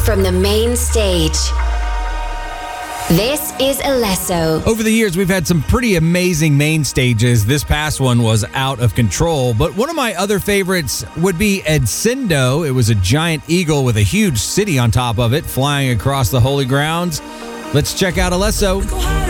from the main stage. This is Alesso. Over the years, we've had some pretty amazing main stages. This past one was out of control, but one of my other favorites would be Edsindo. It was a giant eagle with a huge city on top of it, flying across the holy grounds. Let's check out Alesso.